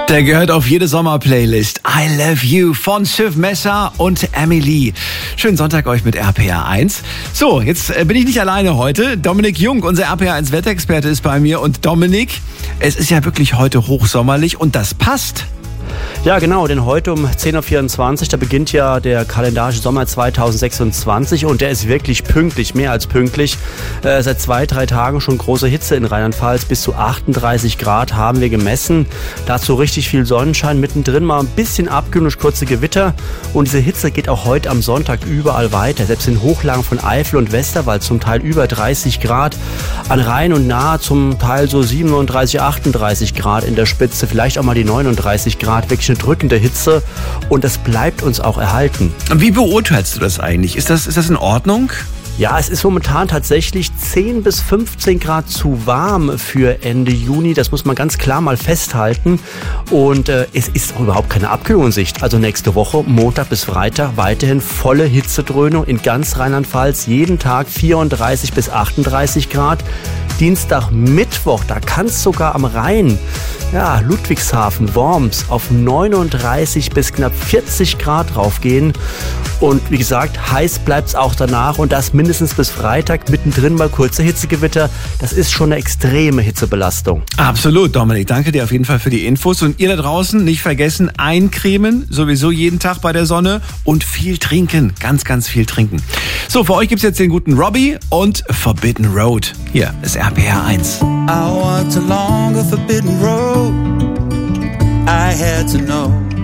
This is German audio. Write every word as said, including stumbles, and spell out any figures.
Der gehört auf jede Sommerplaylist. I Love You von Schiff Messer und Emily. Schönen Sonntag euch mit R P R eins. So, jetzt bin ich nicht alleine heute. Dominik Jung, unser R P R eins Wetterexperte, ist bei mir. Und Dominik, es ist ja wirklich heute hochsommerlich und das passt. Ja, genau, denn heute um zehn Uhr vierundzwanzig, da beginnt ja der kalendarische Sommer zweitausendsechsundzwanzig und der ist wirklich pünktlich, mehr als pünktlich. Äh, seit zwei, drei Tagen schon große Hitze in Rheinland-Pfalz, bis zu achtunddreißig Grad haben wir gemessen. Dazu richtig viel Sonnenschein, mittendrin mal ein bisschen abkühlen durch kurze Gewitter und diese Hitze geht auch heute am Sonntag überall weiter. Selbst in Hochlagen von Eifel und Westerwald zum Teil über dreißig Grad, an Rhein und Nahe zum Teil so siebenunddreißig, achtunddreißig Grad in der Spitze, vielleicht auch mal die neununddreißig Grad, wirklich eine drückende Hitze und das bleibt uns auch erhalten. Wie beurteilst du das eigentlich? Ist das, ist das in Ordnung? Ja, es ist momentan tatsächlich zehn bis fünfzehn Grad zu warm für Ende Juni. Das muss man ganz klar mal festhalten. Und äh, es ist auch überhaupt keine Abkühlung in Sicht. Also nächste Woche, Montag bis Freitag, weiterhin volle Hitzedröhnung in ganz Rheinland-Pfalz. Jeden Tag vierunddreißig bis achtunddreißig Grad. Dienstag, Mittwoch, da kann es sogar am Rhein, ja, Ludwigshafen, Worms, auf neununddreißig bis knapp vierzig Grad raufgehen. Und wie gesagt, heiß bleibt es auch danach und das mindestens bis Freitag, mittendrin mal kurze Hitzegewitter. Das ist schon eine extreme Hitzebelastung. Absolut, Dominik. Danke dir auf jeden Fall für die Infos. Und ihr da draußen, nicht vergessen, eincremen, sowieso jeden Tag bei der Sonne und viel trinken. Ganz, ganz viel trinken. So, für euch gibt's jetzt den guten Robbie und Forbidden Road. Hier ist R P R eins. I walked along a forbidden road. I had to know.